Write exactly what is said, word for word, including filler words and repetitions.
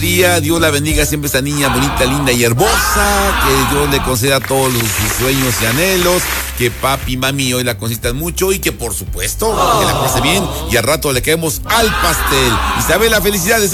Dios la bendiga siempre esta niña bonita, linda y hermosa, que Dios le conceda todos los, sus sueños y anhelos, que papi y mami hoy la consientan mucho y que por supuesto que la pase bien y al rato le caemos al pastel. Isabela, felicidades.